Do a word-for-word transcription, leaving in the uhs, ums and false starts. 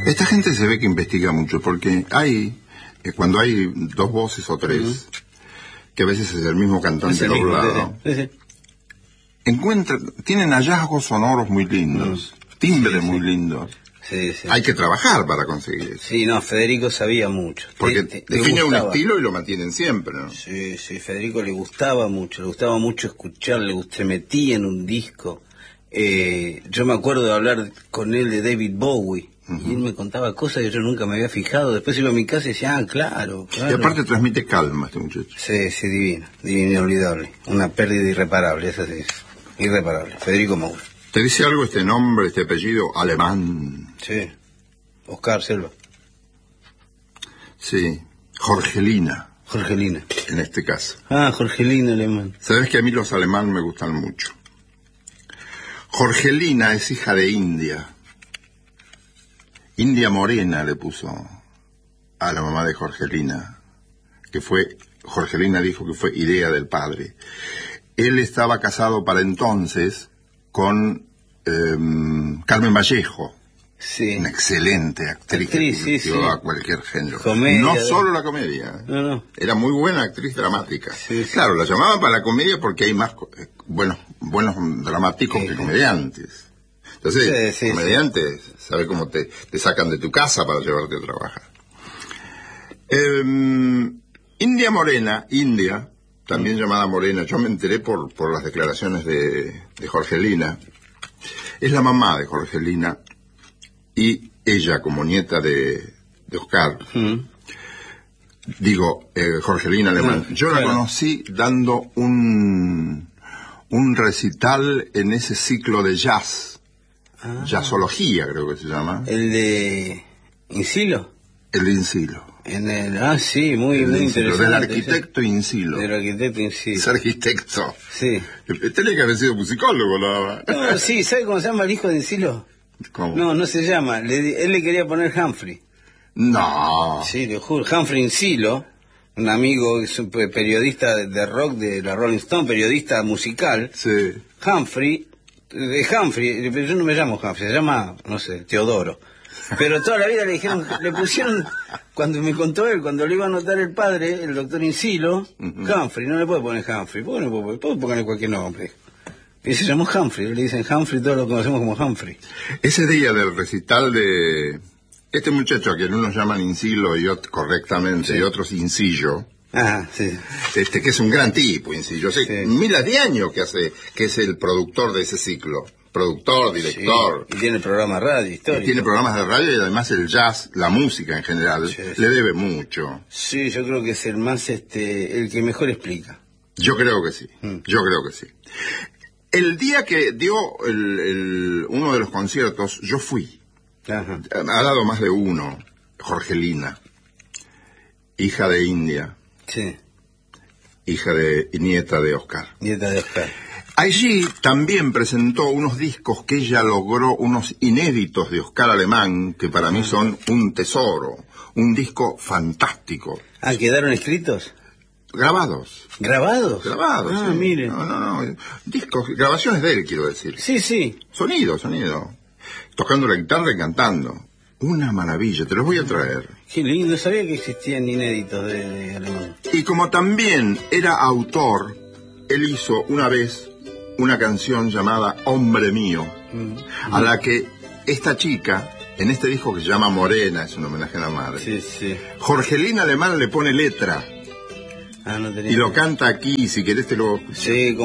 Esta gente se ve que investiga mucho, porque hay, eh, cuando hay dos voces o tres, uh-huh. que a veces es el mismo cantante doblado, sí, sí. encuentran, tienen hallazgos sonoros muy lindos, uh-huh. timbres sí, muy sí. lindos. Sí, sí. Hay que trabajar para conseguir eso. Sí, no, Federico sabía mucho. Porque te, te, define te un estilo y lo mantienen siempre, ¿no? Sí, sí, Federico le gustaba mucho, le gustaba mucho escuchar, le gust- se metía en un disco. Eh, yo me acuerdo de hablar con él de David Bowie, uh-huh. y él me contaba cosas que yo nunca me había fijado. Después iba a mi casa y decía, ah, claro, claro. Y aparte transmite calma este muchacho. Sí, sí, divino, divino, inolvidable. Una pérdida irreparable, esa sí, irreparable. Federico Moura. ¿Te dice algo este nombre, este apellido alemán? Sí, Oscar Selva. Sí, Jorgelina. Jorgelina. En este caso. Ah, Jorgelina alemán. Sabes que a mí los alemanes me gustan mucho. Jorgelina es hija de India. India Morena le puso a la mamá de Jorgelina, que fue, Jorgelina dijo que fue idea del padre. Él estaba casado para entonces con eh, Carmen Vallejo, sí. una excelente actriz, actriz que sí, sí. a cualquier género. Comedia, no de... solo la comedia, no, no. era muy buena actriz dramática. Sí, sí. Claro, la llamaban para la comedia porque hay más eh, buenos, buenos dramáticos sí, que comediantes. Entonces, sí, sí, comediantes, sí. ¿sabes cómo te, te sacan de tu casa para llevarte a trabajar? Eh, India Morena, India, también llamada Morena, yo me enteré por, por las declaraciones de, de Jorgelina, es la mamá de Jorgelina, y ella como nieta de, de Oscar, mm. digo, eh, Jorgelina alemán, mm, yo claro. la conocí dando un, un recital en ese ciclo de jazz, ah. jazzología creo que se llama. ¿El de Insilo? El de Insilo. En el, ah, sí, muy, muy interesante. Del arquitecto sí. Insilo. Del arquitecto Insilo. Es arquitecto. Sí. Tiene que haber sido musicólogo, ¿no? No, sí, ¿sabe cómo se llama el hijo de Insilo? ¿Cómo? No, no se llama. Le, él le quería poner Humphrey. No. Sí, le juro. Humphrey Insilo, un amigo, es un periodista de rock de la Rolling Stone, periodista musical. Sí. Humphrey, de Humphrey, pero yo no me llamo Humphrey, se llama, no sé, Teodoro. Pero toda la vida le dijeron, le pusieron, cuando me contó él, cuando le iba a anotar el padre, el doctor Insilo, uh-huh. Humphrey, no le puede poner Humphrey, ¿por qué no puede, puede ponerle cualquier nombre? Y se llamó Humphrey, le dicen Humphrey, todos lo conocemos como Humphrey. Ese día del recital de este muchacho, a quien unos llaman Insilo y otros correctamente, sí. y otros Insillo, ah, sí. este que es un gran tipo, Insillo, hace sí. miles de años que hace, que es el productor de ese ciclo. Productor, director. Sí, y tiene programa de radio, histórico. Tiene programas de radio y además el jazz, la música en general, sí, sí. le debe mucho. Sí, yo creo que es el más, este, el que mejor explica. Yo creo que sí, mm. yo creo que sí. El día que dio el, el, uno de los conciertos, yo fui. Ajá. Ha dado más de uno, Jorgelina, hija de India. Sí. Hija de, nieta de Oscar. Nieta de Oscar. Allí también presentó unos discos que ella logró, unos inéditos de Oscar Alemán, que para mí son un tesoro, un disco fantástico. Ah, ¿quedaron escritos? Grabados. ¿Grabados? Grabados, ah, sí. Miren. No, no, no, discos, grabaciones de él, quiero decir. Sí, sí. Sonido, sonido. Tocando la guitarra y cantando. Una maravilla, te los voy a traer. Qué lindo, sabía que existían inéditos de, de Alemán. Y como también era autor, él hizo una vez una canción llamada Hombre Mío, mm. a la que esta chica, en este disco que se llama Morena, es un homenaje a la madre, sí, sí. Jorgelina Alemán le pone letra, ah, no tenía y lo canta aquí, si querés te lo... Sí,